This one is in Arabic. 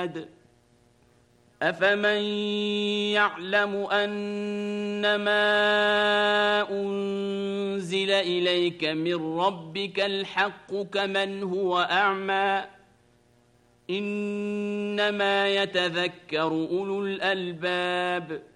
العباد أفمن يعلم أنما أنزل إليك من ربك الحق كمن هو أعمى إنما يتذكر أولو الألباب